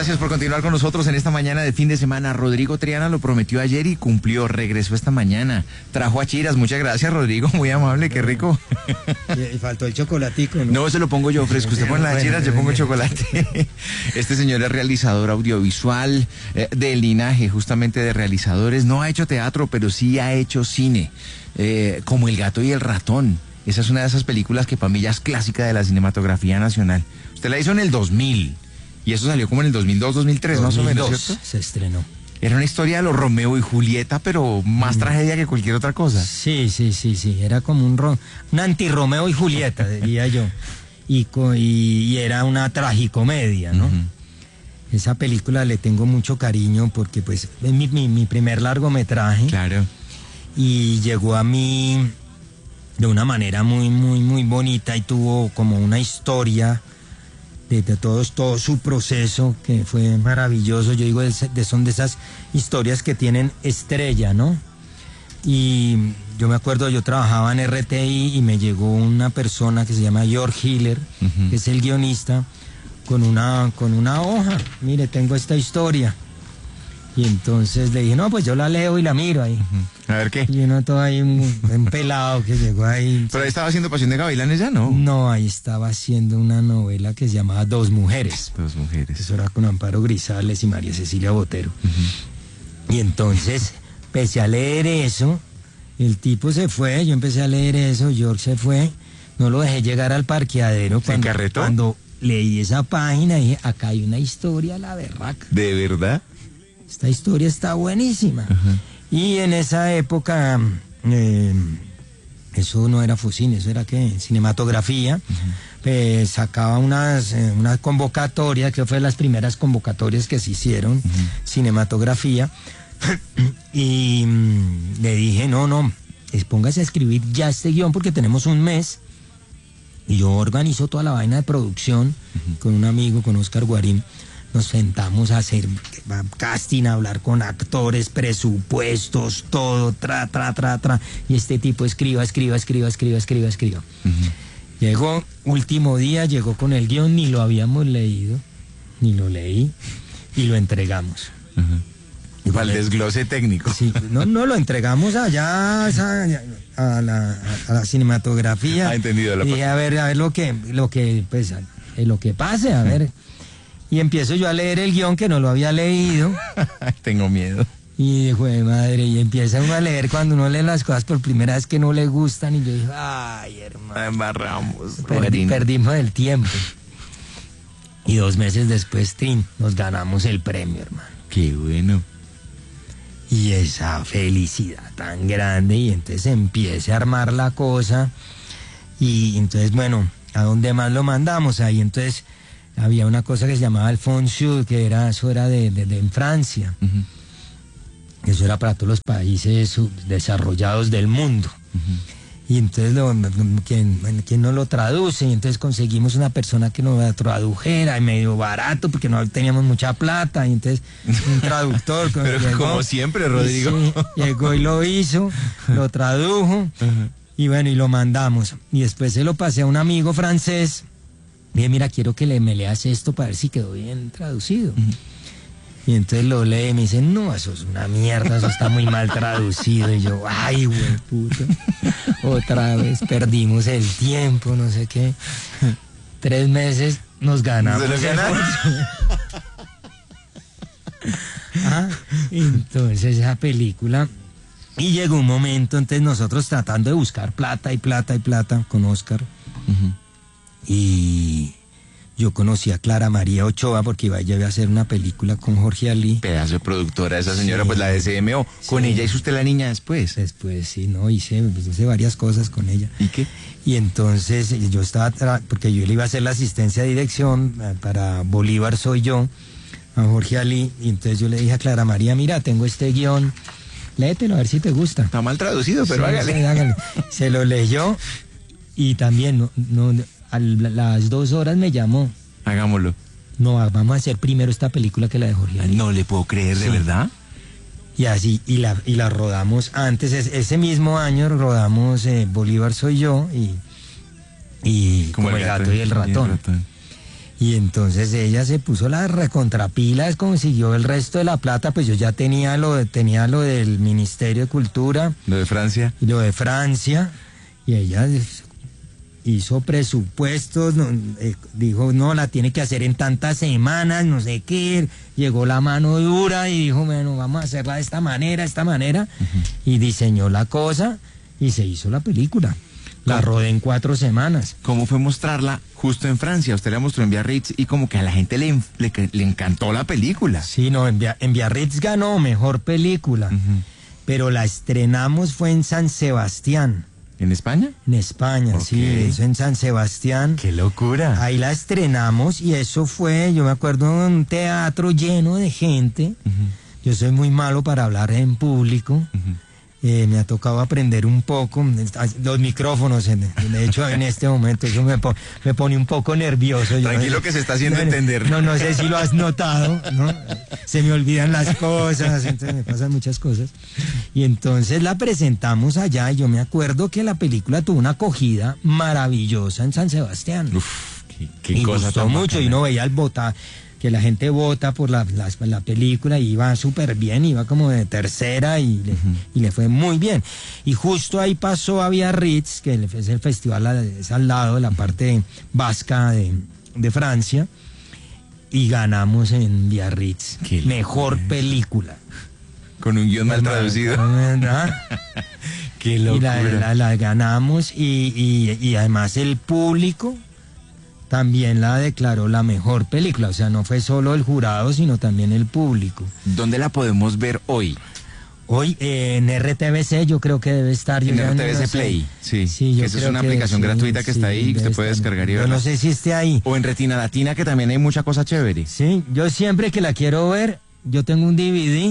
Gracias por continuar con nosotros en esta mañana de fin de semana. Rodrigo Triana lo prometió ayer y cumplió, regresó esta mañana. Trajo achiras, muchas gracias Rodrigo, muy amable, qué rico. Y faltó el chocolatico, ¿no? No, se lo pongo yo fresco, usted pone las achiras, yo pongo el chocolate. Este señor es realizador audiovisual, del linaje justamente de realizadores. No ha hecho teatro, pero sí ha hecho cine, como El gato y el ratón. Esa es una de esas películas que para mí ya es clásica de la cinematografía nacional. Usted la hizo en el 2000. Y eso salió como en el 2002, 2003, 2002, más o menos, ¿cierto? Se estrenó. Era una historia de los Romeo y Julieta, pero más tragedia que cualquier otra cosa. Sí. Era como un anti-Romeo y Julieta, diría yo. Y era una tragicomedia, ¿no? Esa película le tengo mucho cariño porque pues es mi primer largometraje. Claro. Y llegó a mí de una manera muy bonita y tuvo como una historia de todo su proceso que fue maravilloso. Yo digo, son de esas historias que tienen estrella, ¿no? Y yo me acuerdo, yo trabajaba en RTI y me llegó una persona que se llama George Hiller, que es el guionista, con una hoja. Mire, tengo esta historia. Y entonces le dije, no, pues yo la leo y la miro ahí. A ver qué. Y uno todo ahí, un pelado que llegó ahí. ¿Pero ahí estaba haciendo Pasión de Gavilanes ya, no? No, ahí estaba haciendo una novela que se llamaba Dos Mujeres. Dos Mujeres. Eso era con Amparo Grisales y María Cecilia Botero. Y entonces empecé a leer eso, el tipo se fue, yo empecé a leer eso, George se fue, no lo dejé llegar al parqueadero. ¿Se encarretó? Cuando leí esa página dije, acá hay una historia, la berraca. ¿De verdad? Esta historia está buenísima. Y en esa época, eso no era Fucine, eso era ¿qué? Cinematografía. Sacaba una convocatoria, que fue de las primeras convocatorias que se hicieron, cinematografía. Y le dije, no, póngase a escribir ya este guión porque tenemos un mes. Y yo organizo toda la vaina de producción con un amigo, con Oscar Guarín. Nos sentamos a hacer casting, a hablar con actores, presupuestos, todo, y este tipo escriba. Llegó, último día, llegó con el guión, ni lo habíamos leído, ni lo leí, y lo entregamos. Igual desglose técnico. Sí, no lo entregamos allá a la cinematografía. Ha entendido. Y a ver lo que pase, a ver. Y empiezo yo a leer el guión que no lo había leído. Tengo miedo. Y dijo, madre, y empieza uno a leer cuando uno lee las cosas por primera vez que no le gustan. Y yo dije, ay, hermano. Embarramos. Perdimos el tiempo. Y 2 meses después, nos ganamos el premio, hermano. Qué bueno. Y esa felicidad tan grande. Y entonces empieza a armar la cosa. Y entonces, bueno, ¿a dónde más lo mandamos? Ahí entonces había una cosa que se llamaba el Fond Sud, que eso era de en Francia. Eso era para todos los países desarrollados del mundo. Y entonces ¿quién nos lo traduce? Y entonces conseguimos una persona que nos lo tradujera, y medio barato, porque no teníamos mucha plata. Y entonces un traductor. Pero llegó, como siempre, Rodrigo. Sí, llegó y lo hizo, lo tradujo. Y bueno, y lo mandamos. Y después se lo pasé a un amigo francés. Dije, mira, quiero que me leas esto para ver si quedó bien traducido. Y entonces lo lee y me dice, no, eso es una mierda, eso está muy mal traducido. Y yo, ay, güey, puta, otra vez perdimos el tiempo, no sé qué. 3 meses nos ganamos. Entonces esa película, y llegó un momento, entonces nosotros tratando de buscar plata con Oscar. Y yo conocí a Clara María Ochoa porque iba a hacer una película con Jorge Ali. Pedazo de productora esa señora, sí, pues la de CMO. Sí. ¿Con ella hizo usted La Niña después? Después, sí, no, hice varias cosas con ella. ¿Y qué? Y entonces yo estaba, porque yo le iba a hacer la asistencia de dirección para Bolívar Soy Yo, a Jorge Ali. Y entonces yo le dije a Clara María, mira, tengo este guión, léetelo a ver si te gusta. Está mal traducido, pero sí, hágale. Se lo leyó y también a las 2 horas me llamó. Hagámoslo. No, vamos a hacer primero esta película que la de Jorge Ali. No le puedo creer, ¿de verdad? Y así, y la rodamos antes, ese mismo año rodamos Bolívar Soy Yo y como el gato y el ratón. Y entonces ella se puso las recontrapilas, consiguió el resto de la plata, pues yo ya tenía lo del Ministerio de Cultura. Lo de Francia. Y lo de Francia, y ella hizo presupuestos, dijo, no, la tiene que hacer en tantas semanas, no sé qué, llegó la mano dura y dijo, bueno, vamos a hacerla de esta manera, y diseñó la cosa y se hizo la película. La rodé en 4 semanas. ¿Cómo fue mostrarla justo en Francia? Usted la mostró en Biarritz y como que a la gente le encantó la película. Sí, no, en Biarritz ganó mejor película, pero la estrenamos fue en San Sebastián. ¿En España? En España, Okay. sí, eso en San Sebastián. ¡Qué locura! Ahí la estrenamos y eso fue, yo me acuerdo, un teatro lleno de gente. Yo soy muy malo para hablar en público. Me ha tocado aprender un poco. Los micrófonos, de hecho, en este momento, eso me pone un poco nervioso. Tranquilo que se está haciendo entender. No sé si lo has notado, ¿no? Se me olvidan las cosas, entonces me pasan muchas cosas. Y entonces la presentamos allá y yo me acuerdo que la película tuvo una acogida maravillosa en San Sebastián. Uf, qué y cosa gustó tan mucho, bacana. y no veía el votar, que la gente vota por la película, y iba súper bien, iba como de tercera y le fue muy bien. Y justo ahí pasó a Biarritz, que es el festival, es al lado de la parte vasca de Francia, y ganamos en Biarritz. Qué Mejor locura. película. Con un guión mal traducido. ¿Verdad? ¡Qué Y locura! la ganamos, y además el público también la declaró la mejor película. O sea, no fue solo el jurado, sino también el público. ¿Dónde la podemos ver hoy? Hoy en RTBC yo creo que debe estar. En ya RTBC no sé. Play, sí. Yo Que esa es creo una que aplicación gratuita que está ahí, que debe usted puede estar. descargar y Yo verla. no sé si esté ahí. O en Retina Latina, que también hay mucha cosa chévere. Sí, yo siempre que la quiero ver, yo tengo un DVD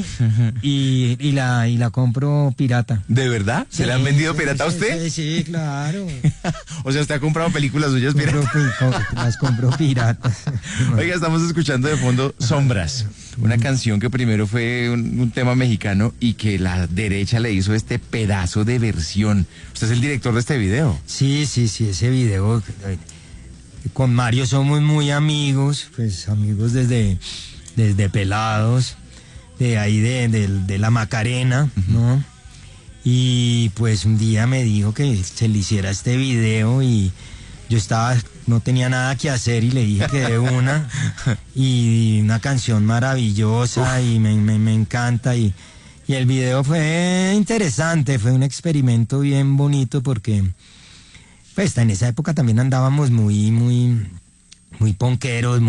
y la compro pirata. ¿De verdad? ¿Se Sí, la han vendido sí, pirata a sí, usted? Sí, claro. O sea, usted ha comprado películas suyas piratas. Las compro piratas. Oiga, estamos escuchando de fondo Sombras, una canción que primero fue un tema mexicano y que la derecha le hizo este pedazo de versión. Usted es el director de este video. Sí, ese video. Con Mario somos muy amigos, pues amigos desde pelados, de ahí de la Macarena, ¿no? Y pues un día me dijo que se le hiciera este video y yo no tenía nada que hacer y le dije que de una, y una canción maravillosa. Uf. Y me encanta, y el video fue interesante, fue un experimento bien bonito porque pues en esa época también andábamos muy ponqueros,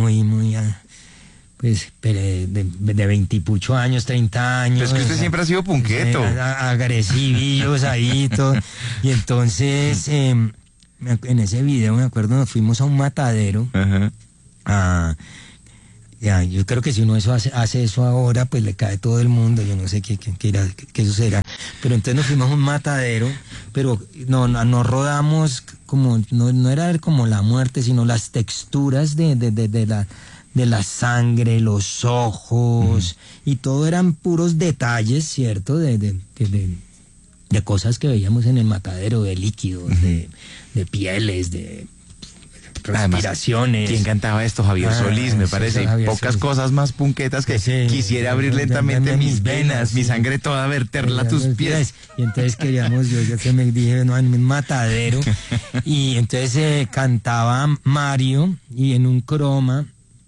pues de 20 y pucho años, 30 años. Pero es que usted siempre ha sido punqueto. Agresivillos ahí, todo. Y entonces, en ese video me acuerdo, nos fuimos a un matadero. Ajá. Yo creo que si uno hace eso ahora, pues le cae todo el mundo. Yo no sé qué eso será. Pero entonces nos fuimos a un matadero, pero no rodamos como, no era como la muerte, sino las texturas de la sangre, los ojos, y todo eran puros detalles, ¿cierto? De cosas que veíamos en el matadero, de líquidos, de pieles, de respiraciones. Además, ¿quién cantaba esto? Javier Solís, me parece. Pocas Solís. Cosas más punquetas que quisiera abrir lentamente mis venas, mi sangre toda, verterla a tus pies. Y entonces queríamos, yo que me dije, no, en un matadero. Y entonces cantaba Mario, y en un croma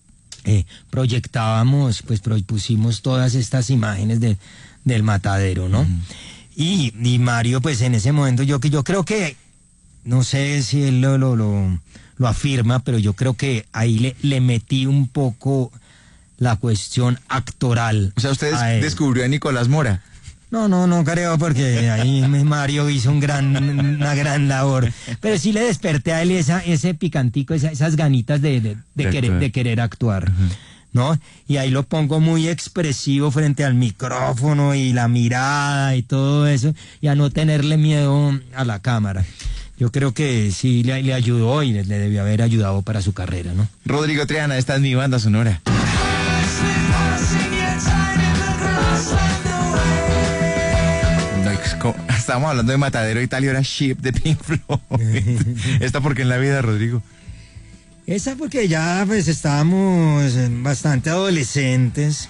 proyectábamos, pues pusimos todas estas imágenes del matadero, ¿no? Y Mario, pues en ese momento, yo creo que, no sé si él lo afirma, pero yo creo que ahí le metí un poco la cuestión actoral. O sea, usted descubrió a Nicolás Mora. No creo, porque ahí Mario hizo una gran labor. Pero sí le desperté a él ese picantico, esas ganitas de querer actuar, ¿no? Y ahí lo pongo muy expresivo frente al micrófono y la mirada y todo eso, y a no tenerle miedo a la cámara. Yo creo que sí le ayudó y le debió haber ayudado para su carrera, ¿no? Rodrigo Triana, esta es mi banda sonora. Estábamos hablando de Matadero Italia, era Ship de Pink Floyd. ¿Esta por qué en la vida, Rodrigo? Esa porque ya pues estábamos bastante adolescentes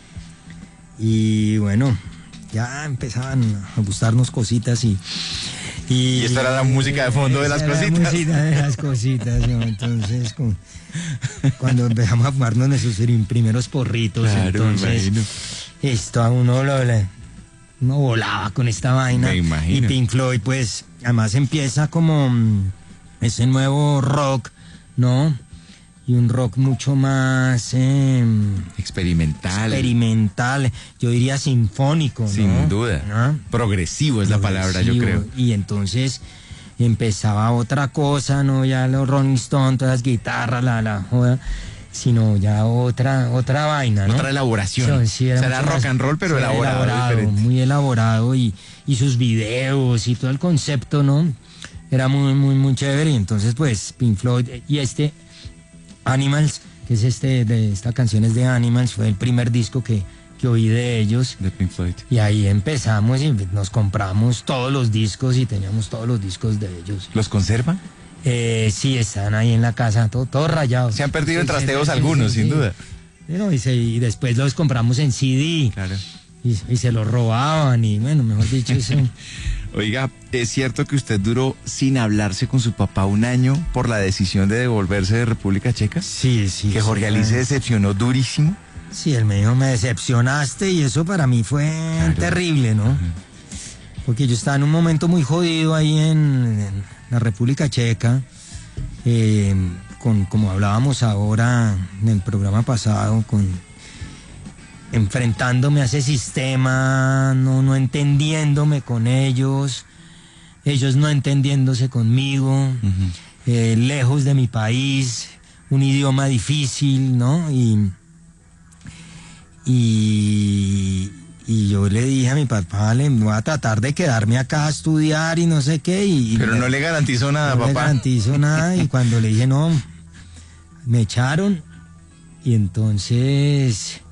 y bueno, ya empezaban a gustarnos cositas y esta era la música de fondo de las cositas. La música de las cositas, ¿no? Entonces cuando empezamos a fumarnos nuestros primeros porritos, claro, entonces esto a uno uno volaba con esta vaina. Me imagino. Y Pink Floyd pues además empieza como ese nuevo rock, ¿no? Y un rock mucho más experimental, yo diría sinfónico, ¿no? Sin duda, ¿no? Progresivo es la palabra, yo creo. Y entonces empezaba otra cosa, no ya los Rolling Stones, todas las guitarras, la joda, sino ya otra vaina, ¿no? Otra elaboración. Sí, era rock and roll, pero elaborado muy elaborado y sus videos y todo el concepto, ¿no? Era muy, muy, muy chévere. Y entonces, pues, Pink Floyd y Animals, que es de esta canción es de Animals, fue el primer disco que oí de ellos. De Pink Floyd. Y ahí empezamos y nos compramos todos los discos y teníamos todos los discos de ellos. ¿Los conservan? Sí, están ahí en la casa, todos rayados. Se han perdido en trasteos algunos, sin duda. No, y después los compramos en CD. Claro. Y se los robaban y bueno, mejor dicho, eso. Oiga, ¿es cierto que usted duró sin hablarse con su papá un año por la decisión de devolverse de República Checa? Sí. ¿Que Jorge Ali se decepcionó durísimo? Sí, él me dijo, me decepcionaste y eso para mí fue terrible, ¿no? Porque yo estaba en un momento muy jodido ahí en la República Checa, como hablábamos ahora en el programa pasado, enfrentándome a ese sistema, no entendiéndome con ellos no entendiéndose conmigo, lejos de mi país, un idioma difícil, ¿no? Y yo le dije a mi papá, voy a tratar de quedarme acá a estudiar y no sé qué. Pero no le garantizó nada, papá. No le garantizo nada y cuando le dije no, me echaron y entonces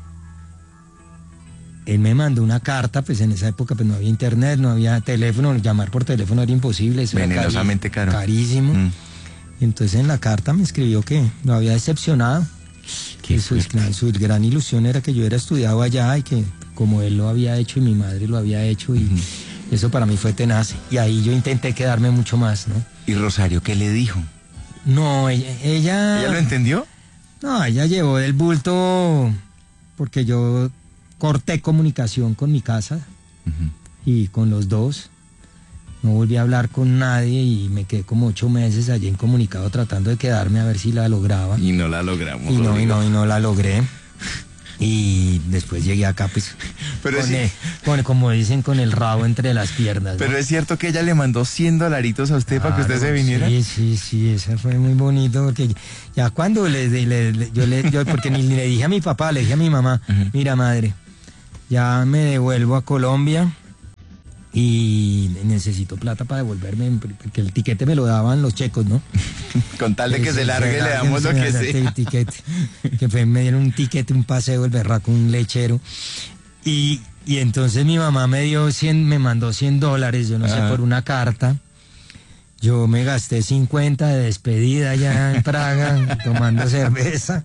él me mandó una carta, pues en esa época pues no había internet, no había teléfono, llamar por teléfono era imposible, eso venenosamente era carísimo. Y entonces en la carta me escribió que lo había decepcionado. Que su gran ilusión era que yo hubiera estudiado allá y que como él lo había hecho y mi madre lo había hecho y eso para mí fue tenaz. Y ahí yo intenté quedarme mucho más, ¿no? ¿Y Rosario qué le dijo? No, ella... ¿Ella lo entendió? No, ella llevó del bulto porque yo corté comunicación con mi casa y con los dos. No volví a hablar con nadie y me quedé como 8 meses allí incomunicado tratando de quedarme a ver si la lograba. Y no la logramos. Y no la logré. Y después llegué acá pues como dicen, con el rabo entre las piernas, ¿no? Pero es cierto que ella le mandó $100 a usted para que usted se viniera. Sí, eso fue muy bonito porque ya cuando yo porque ni le dije a mi papá, le dije a mi mamá, mira madre, ya me devuelvo a Colombia y necesito plata para devolverme porque el tiquete me lo daban los checos, ¿no? Con tal de que se largue le damos lo que sea. Me dieron un tiquete, un paseo, el berraco, un lechero y entonces mi mamá me mandó $100, yo no sé, por una carta. Yo me gasté 50 de despedida allá en Praga tomando cerveza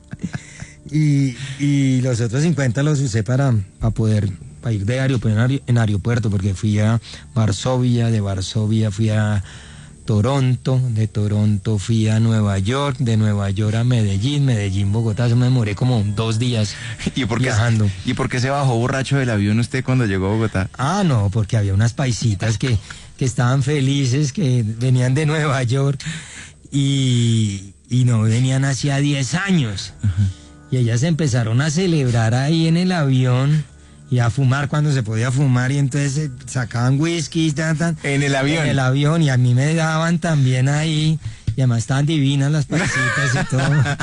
y los otros 50 los usé para ir en aeropuerto, porque fui a Varsovia, de Varsovia fui a Toronto, de Toronto fui a Nueva York, de Nueva York a Medellín, Bogotá. Eso me demoré como 2 días viajando. ¿Y por qué se bajó borracho del avión usted cuando llegó a Bogotá? No, porque había unas paisitas que estaban felices, que venían de Nueva York y no venían hacía 10 años. Y ellas empezaron a celebrar ahí en el avión y a fumar cuando se podía fumar y entonces sacaban whisky en el avión y a mí me daban también ahí y además estaban divinas las paisitas y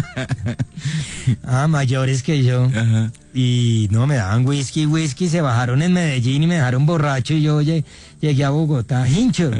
todo. Mayores que yo. Y no, me daban whisky, se bajaron en Medellín y me dejaron borracho y yo llegué a Bogotá hincho.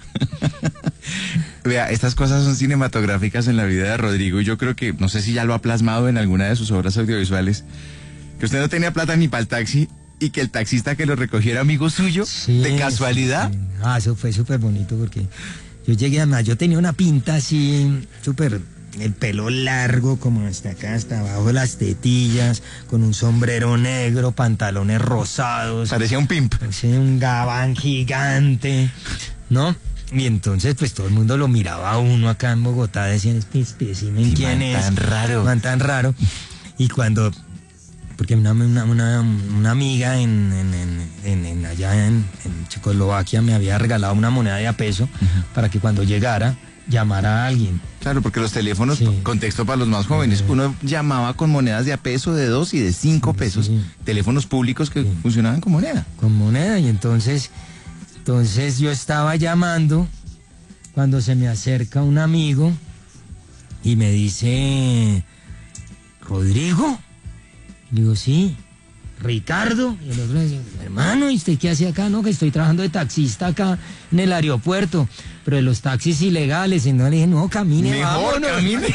Vea, estas cosas son cinematográficas en la vida de Rodrigo y yo creo que, no sé si ya lo ha plasmado en alguna de sus obras audiovisuales, que usted no tenía plata ni para el taxi y que el taxista que lo recogió era amigo suyo, de casualidad. Eso fue súper bonito porque yo llegué, además yo tenía una pinta así súper el pelo largo como hasta acá, hasta abajo de las tetillas, con un sombrero negro, pantalones rosados. Parecía un pimp. Parecía un gabán gigante, ¿no? Y entonces pues todo el mundo lo miraba a uno acá en Bogotá, decían, espécimen, ¿quién es? Tan raro. Man tan raro. Y cuando, porque una amiga allá en Checoslovaquia me había regalado una moneda de a peso para que cuando llegara llamara a alguien. Claro, porque los teléfonos, Sí. contexto para los más jóvenes, uno llamaba con monedas de a peso, de 2 y de 5 pesos, Sí. teléfonos públicos que funcionaban con moneda. Con moneda, y entonces yo estaba llamando cuando se me acerca un amigo y me dice, ¿Rodrigo? Le digo, sí. ¿Ricardo? Y el otro dice, hermano, ¿y usted qué hace acá? No, que estoy trabajando de taxista acá en el aeropuerto, pero de los taxis ilegales. Y no, le dije, no, camine, Mejor, vámonos. camine.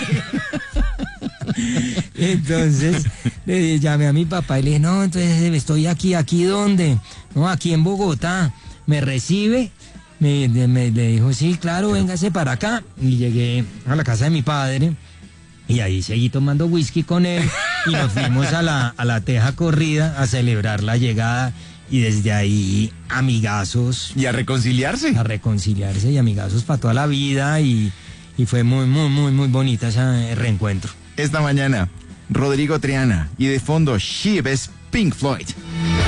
Entonces le llamé a mi papá y le dije, no, entonces estoy ¿aquí dónde? No, aquí en Bogotá. ¿Me recibe? Le dijo, sí, claro, véngase para acá. Y llegué a la casa de mi padre y ahí seguí tomando whisky con él y nos fuimos a la teja corrida a celebrar la llegada, y desde ahí amigazos. Y a reconciliarse. A reconciliarse y amigazos para toda la vida, y fue muy, muy, muy, muy bonita ese reencuentro. Esta mañana, Rodrigo Triana, y de fondo, She es Pink Floyd.